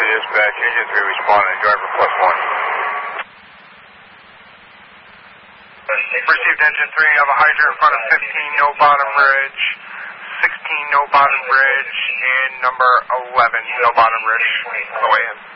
dispatch, engine 3 responding, driver +1. Received engine 3, I have a hydrant in front of 15, no bottom bridge, 16, no bottom bridge, and number 11, no bottom bridge, away in.